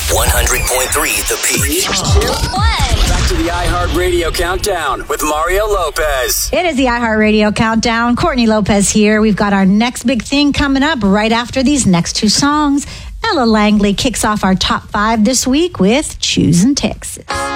100.3 The Peak. 3, 2, 1. Back to the iHeartRadio Countdown with Mario Lopez. It is the iHeartRadio Countdown. Courtney Lopez here. We've got our next big thing coming up right after these next two songs. Ella Langley kicks off our top 5 this week with Choosing Texas.